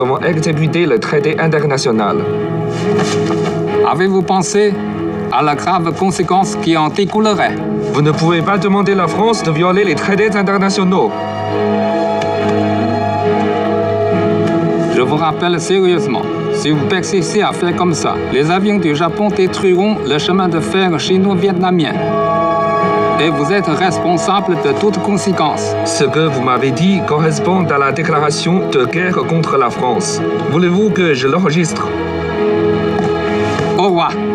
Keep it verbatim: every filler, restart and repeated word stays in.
Comment exécuter le traité international? Avez-vous pensé à la grave conséquence qui en découlerait? Vous ne pouvez pas demander à la France de violer les traités internationaux. Je vous rappelle sérieusement, si vous persistez à faire comme ça, les avions du Japon détruiront le chemin de fer chino-vietnamien. Et vous êtes responsable de toutes conséquences. Ce que vous m'avez dit correspond à la déclaration de guerre contre la France. Voulez-vous que je l'enregistre? Au revoir.